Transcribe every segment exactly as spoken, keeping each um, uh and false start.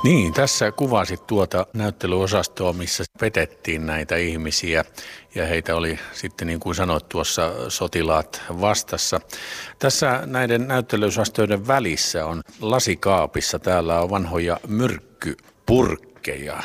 Niin, tässä kuvasit tuota näyttelyosastoa, missä petettiin näitä ihmisiä ja heitä oli sitten, niin kuin sanoit, tuossa sotilaat vastassa. Tässä näiden näyttelyosastojen välissä on lasikaapissa, täällä on vanhoja myrkkypurkkeja.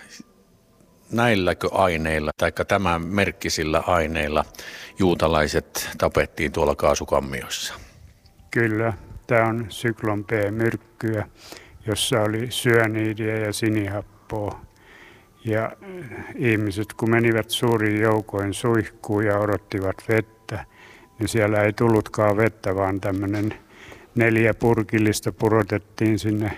Näilläkö aineilla, tai tämän merkkisillä aineilla juutalaiset tapettiin tuolla kaasukammioissa? Kyllä, tämä on syklon B-myrkkyä, jossa oli syöniidiä ja sinihappoa. Ja ihmiset, kun menivät suurin joukoin suihkuun ja odottivat vettä, niin siellä ei tullutkaan vettä, vaan tämmöinen neljä purkillista purotettiin sinne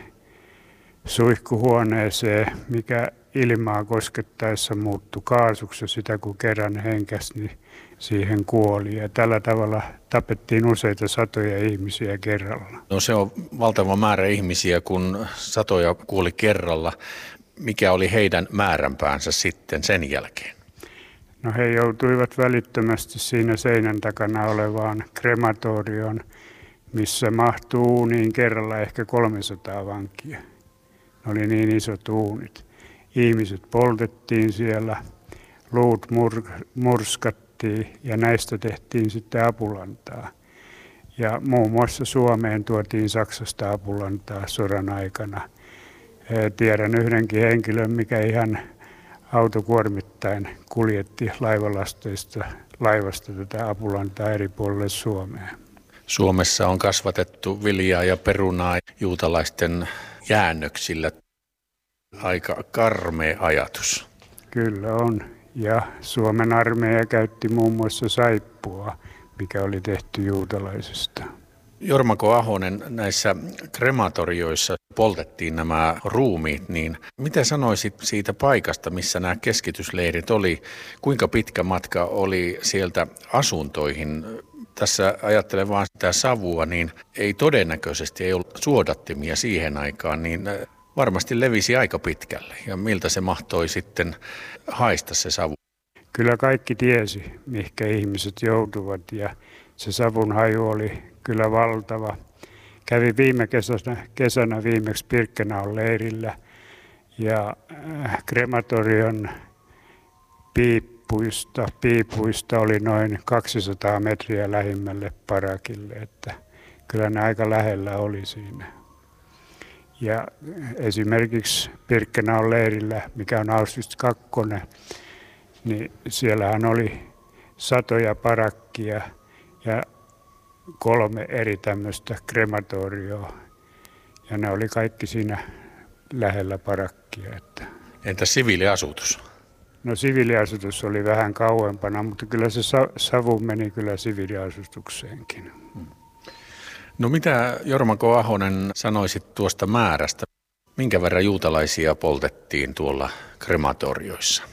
suihkuhuoneeseen, mikä ilmaa koskettaessa muuttui kaasuksi, sitä kun kerran henkäsi, niin siihen kuoli. Ja tällä tavalla tapettiin useita satoja ihmisiä kerralla. No se on valtava määrä ihmisiä, kun satoja kuoli kerralla. Mikä oli heidän määränpäänsä sitten sen jälkeen? No he joutuivat välittömästi siinä seinän takana olevaan krematorioon, missä mahtuu uuniin kerralla ehkä kolmesataa vankia. Ne oli niin isot uunit. Ihmiset poltettiin siellä, luut mur- murskattiin ja näistä tehtiin sitten apulantaa. Ja muun muassa Suomeen tuotiin Saksasta apulantaa sodan aikana. Tiedän yhdenkin henkilön, mikä ihan autokuormittain kuljetti laivalasteista laivasta tätä apulantaa eri puolille Suomea. Suomessa on kasvatettu viljaa ja perunaa juutalaisten jäännöksillä. Aika karmea ajatus. Kyllä on. Ja Suomen armeija käytti muun muassa saippua, mikä oli tehty juutalaisesta. Jorma Ahonen, näissä krematorioissa poltettiin nämä ruumiit, niin mitä sanoisit siitä paikasta, missä nämä keskitysleirit oli? Kuinka pitkä matka oli sieltä asuntoihin? Tässä ajattelen vaan sitä savua, niin ei todennäköisesti ei ollut suodattimia siihen aikaan, niin varmasti levisi aika pitkälle. Ja miltä se mahtoi sitten haista se savu? Kyllä kaikki tiesi, mihinkä ihmiset joutuvat, ja se savun haju oli kyllä valtava. Kävin viime kesänä, kesänä viimeksi Birkenaun leirillä, ja krematorion piippuista, piipuista oli noin kaksisataa metriä lähimmälle parakille, että kyllä ne aika lähellä oli siinä. Ja esimerkiksi Birkenaun leirillä, mikä on Auschwitz kaksi, niin siellähän oli satoja parakkia ja kolme eri tämmöistä krematorioa. Ja ne oli kaikki siinä lähellä parakkia. Että. Entä siviiliasutus? No siviiliasutus oli vähän kauempana, mutta kyllä se savu meni kyllä siviiliasutukseenkin. Hmm. No mitä Jorma K. Ahonen sanoisit tuosta määrästä? Minkä verran juutalaisia poltettiin tuolla krematorioissa?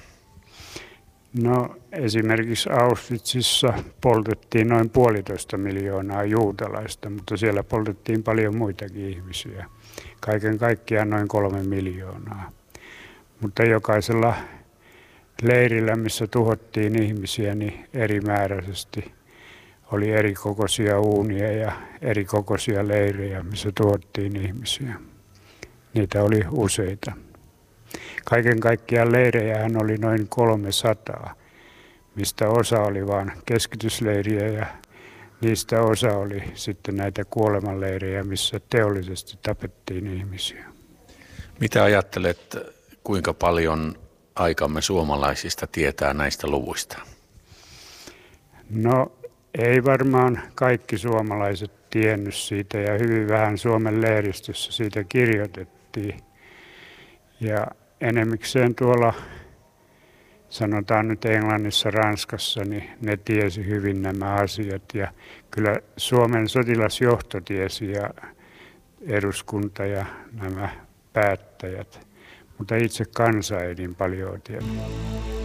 No esimerkiksi Auschwitzissa poltettiin noin puolitoista miljoonaa juutalaista, mutta siellä poltettiin paljon muitakin ihmisiä. Kaiken kaikkiaan noin kolme miljoonaa. Mutta jokaisella leirillä, missä tuhottiin ihmisiä, niin erimääräisesti oli eri kokoisia uunia ja eri kokoisia leirejä, missä tuhottiin ihmisiä. Niitä oli useita. Kaiken kaikkiaan leirejähän oli noin kolmesataa, mistä osa oli vain keskitysleiriä ja niistä osa oli sitten näitä kuolemanleirejä, missä teollisesti tapettiin ihmisiä. Mitä ajattelet, kuinka paljon aikamme suomalaisista tietää näistä luvuista? No ei varmaan kaikki suomalaiset tiennyt siitä ja hyvin vähän Suomen lehdistössä siitä kirjoitettiin. Ja enemmikseen tuolla, sanotaan nyt Englannissa, Ranskassa, niin ne tiesi hyvin nämä asiat. Ja kyllä Suomen sotilasjohto tiesi ja eduskunta ja nämä päättäjät, mutta itse kansa ei niin paljon tiedä.